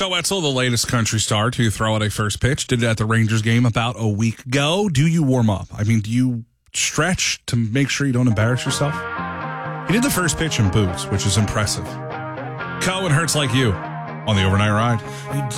Joe Wetzel, the latest country star to throw out a first pitch, did it at the Rangers game about a week ago. Do you warm up? I mean, do you stretch to make sure you don't embarrass yourself? He did the first pitch in boots, which is impressive. Cohen hurts like you on the overnight ride.